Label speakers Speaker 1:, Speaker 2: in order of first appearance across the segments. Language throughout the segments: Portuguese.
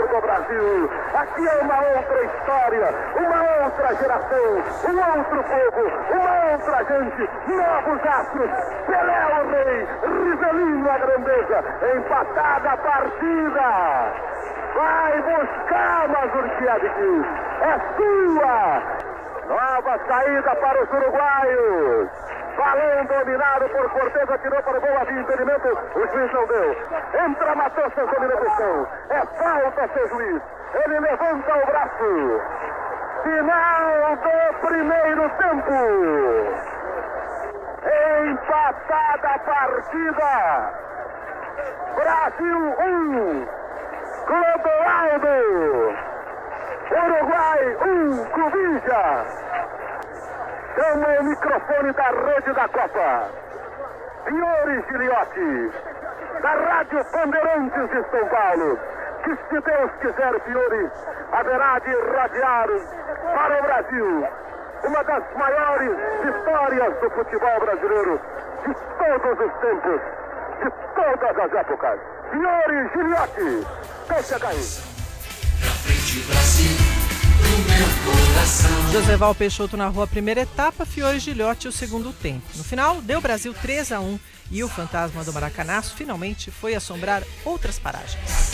Speaker 1: vencedor do Brasil. Aqui é uma outra história, uma outra geração, um outro povo, uma outra gente, novos astros. Pelé o rei, Rivelino a grandeza, empatada a partida. Vai buscar, Mazurkiewicz, é sua. Nova saída para os uruguaios. Balão dominado por Cortez, atirou para o gol, havia impedimento, o juiz não deu. Entra Matossas, domina o chão. É falta, seu juiz. Ele levanta o braço. Final do primeiro tempo. Empatada a partida. Brasil 1, Clodoaldo. Uruguai 1, Cubija. Chama o microfone da rede da Copa. Fiore Giliotti, da Rádio Bandeirantes de São Paulo. Que se Deus quiser, Fiore, haverá de irradiar para o Brasil uma das maiores vitórias do futebol brasileiro de todos os tempos, de todas as épocas. Fiore Giliotti, deixa cair.
Speaker 2: Brasil, do meu coração.
Speaker 3: Joseval Peixoto narrou a primeira etapa, Fiore Giliotti o segundo tempo. No final, deu Brasil 3-1 e o fantasma do Maracanaço finalmente foi assombrar outras paragens.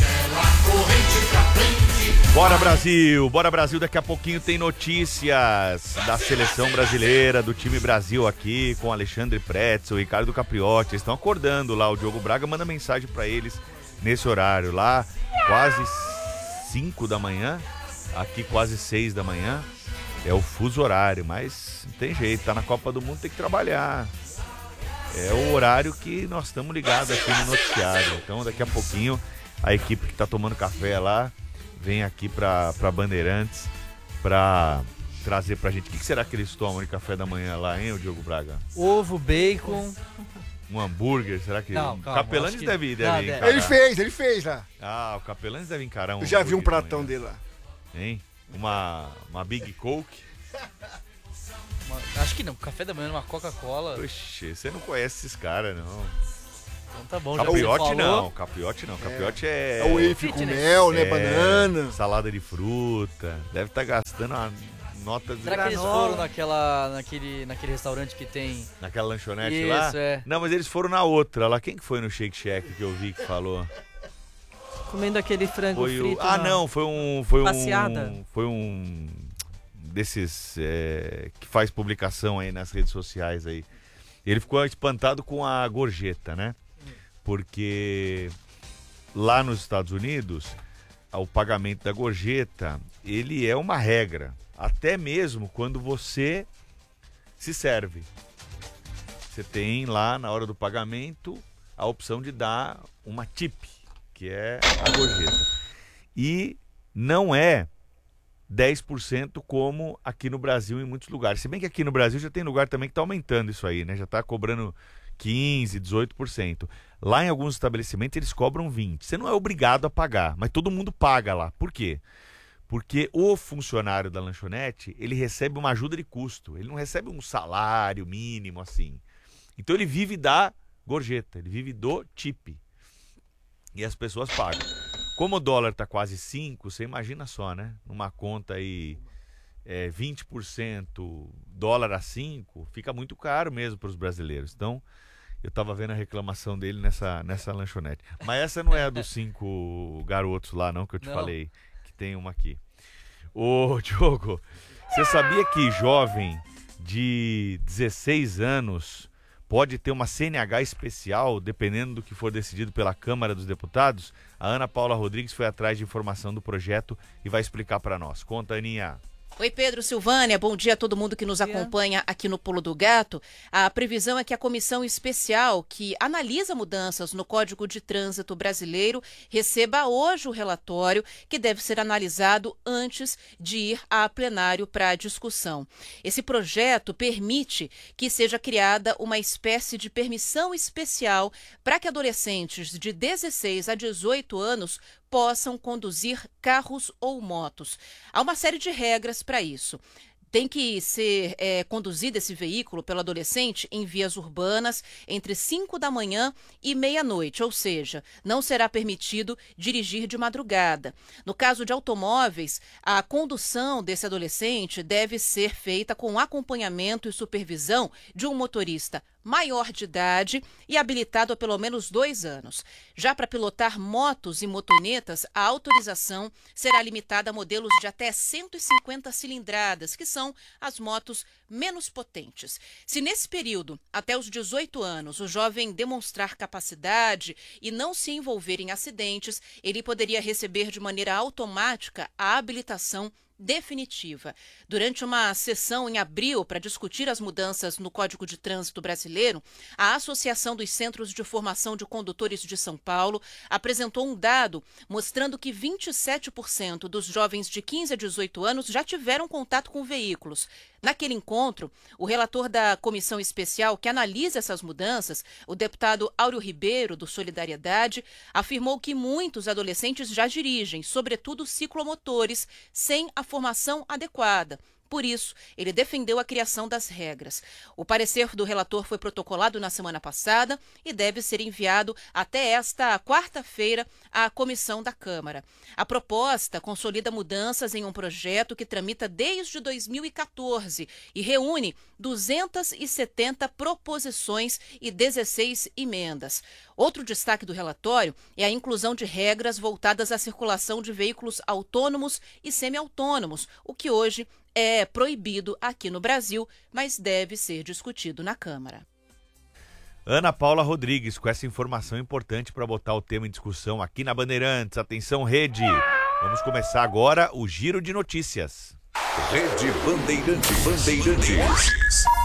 Speaker 4: Bora Brasil, daqui a pouquinho tem notícias da seleção brasileira, do time Brasil aqui, com Alexandre Pretzel, Ricardo Capriotti. Eles estão acordando lá, o Diogo Braga manda mensagem para eles nesse horário lá, quase 5 da manhã, aqui quase 6 da manhã, é o fuso horário, mas não tem jeito, tá na Copa do Mundo, tem que trabalhar. É o horário que nós estamos ligados aqui no noticiário. Então daqui a pouquinho a equipe que tá tomando café lá vem aqui pra Bandeirantes pra trazer pra gente. O que será que eles tomam de café da manhã lá, hein, o Diogo Braga?
Speaker 3: Ovo, bacon...
Speaker 4: Um hambúrguer, será que...
Speaker 3: Não,
Speaker 4: o
Speaker 3: calma,
Speaker 4: Capelanes deve
Speaker 3: não,
Speaker 4: encarar.
Speaker 5: Ele fez lá.
Speaker 4: Ah, o Capelanes deve encarar um...
Speaker 5: Eu já vi um
Speaker 4: hambúrguer
Speaker 5: pratão
Speaker 4: de manhã.
Speaker 5: dele lá.
Speaker 4: Hein? Uma Big Coke.
Speaker 6: Acho que não, café da manhã, uma Coca-Cola.
Speaker 4: Oxi, você não conhece esses caras, não.
Speaker 6: Então tá bom,
Speaker 4: Capriotti
Speaker 6: já
Speaker 4: não, Capriotti não. Capriotti é...
Speaker 5: É o waffle com mel, né? Banana.
Speaker 4: Salada de fruta. Deve estar gastando uma nota de...
Speaker 6: Será que eles foram naquele restaurante que tem...
Speaker 4: Naquela lanchonete lá?
Speaker 6: Isso, é.
Speaker 4: Não, mas eles foram na outra lá. Quem que foi no Shake Shack que eu vi que falou?
Speaker 3: Comendo aquele frango frito.
Speaker 4: Não, foi um
Speaker 3: passeada.
Speaker 4: Foi um desses que faz publicação aí nas redes sociais aí. Ele ficou espantado com a gorjeta, né? Porque lá nos Estados Unidos, o pagamento da gorjeta, ele é uma regra. Até mesmo quando você se serve. Você tem lá, na hora do pagamento, a opção de dar uma tip, que é a gorjeta. E não é 10% como aqui no Brasil em muitos lugares. Se bem que aqui no Brasil já tem lugar também que está aumentando isso aí, né? Já está cobrando 15%, 18%. Lá em alguns estabelecimentos eles cobram 20%. Você não é obrigado a pagar, mas todo mundo paga lá. Por quê? Porque o funcionário da lanchonete, ele recebe uma ajuda de custo. Ele não recebe um salário mínimo assim. Então ele vive da gorjeta, ele vive do tip. E as pessoas pagam. Como o dólar está quase 5, você imagina só, né? Numa conta aí 20%, dólar a 5, fica muito caro mesmo para os brasileiros. Então, eu estava vendo a reclamação dele nessa lanchonete. Mas essa não é a dos 5 garotos lá, não, que eu te falei. Que tem uma aqui. Ô, Diogo, você sabia que jovem de 16 anos pode ter uma CNH especial, dependendo do que for decidido pela Câmara dos Deputados? A Ana Paula Rodrigues foi atrás de informação do projeto e vai explicar para nós. Conta, Aninha.
Speaker 7: Oi, Pedro, Silvânia, bom dia a todo mundo que nos acompanha aqui no Pulo do Gato. A previsão é que a comissão especial que analisa mudanças no Código de Trânsito brasileiro receba hoje o relatório, que deve ser analisado antes de ir a plenário para discussão. Esse projeto permite que seja criada uma espécie de permissão especial para que adolescentes de 16 a 18 anos possam conduzir carros ou motos. Há uma série de regras para isso. Tem que ser conduzido esse veículo pelo adolescente em vias urbanas entre 5 da manhã e meia-noite, ou seja, não será permitido dirigir de madrugada. No caso de automóveis, a condução desse adolescente deve ser feita com acompanhamento e supervisão de um motorista maior de idade e habilitado há pelo menos 2 anos. Já para pilotar motos e motonetas, a autorização será limitada a modelos de até 150 cilindradas, que são as motos menos potentes. Se nesse período, até os 18 anos, o jovem demonstrar capacidade e não se envolver em acidentes, ele poderia receber de maneira automática a habilitação definitiva. Durante uma sessão em abril para discutir as mudanças no Código de Trânsito Brasileiro, a Associação dos Centros de Formação de Condutores de São Paulo apresentou um dado mostrando que 27% dos jovens de 15 a 18 anos já tiveram contato com veículos. Naquele encontro, o relator da comissão especial que analisa essas mudanças, o deputado Áureo Ribeiro, do Solidariedade, afirmou que muitos adolescentes já dirigem, sobretudo ciclomotores, sem a formação adequada. Por isso, ele defendeu a criação das regras. O parecer do relator foi protocolado na semana passada e deve ser enviado até esta quarta-feira à comissão da Câmara. A proposta consolida mudanças em um projeto que tramita desde 2014 e reúne 270 proposições e 16 emendas. Outro destaque do relatório é a inclusão de regras voltadas à circulação de veículos autônomos e semi-autônomos, o que hoje é proibido aqui no Brasil, mas deve ser discutido na Câmara.
Speaker 4: Ana Paula Rodrigues, com essa informação importante para botar o tema em discussão aqui na Bandeirantes. Atenção, Rede! Vamos começar agora o Giro de Notícias.
Speaker 2: Rede Bandeirantes.